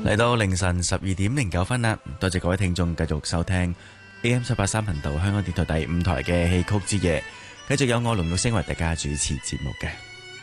嚟到凌晨12:09啦，多謝各位聽眾繼續收聽 AM783頻道香港電台第5台嘅戲曲之夜，繼續有我龍玉星為大家主持節目嘅。